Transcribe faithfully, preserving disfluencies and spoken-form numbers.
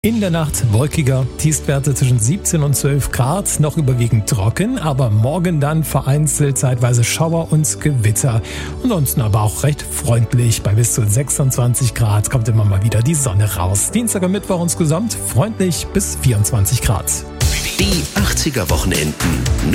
In der Nacht wolkiger, Tiefstwerte zwischen siebzehn und zwölf Grad, noch überwiegend trocken, aber morgen dann vereinzelt zeitweise Schauer und Gewitter. Ansonsten aber auch recht freundlich, bei bis zu sechsundzwanzig Grad kommt immer mal wieder die Sonne raus. Dienstag und Mittwoch insgesamt freundlich bis vierundzwanzig Grad. Die achtziger Wochenenden.